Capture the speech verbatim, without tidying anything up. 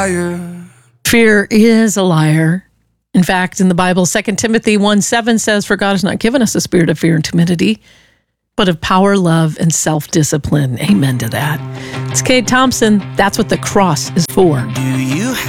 Fear is a liar. In fact, in the Bible, Second Timothy one seven says, "For God has not given us a spirit of fear and timidity, but of power, love, and self-discipline." Amen to that. It's Kate Thompson. That's what the cross is for. Do you have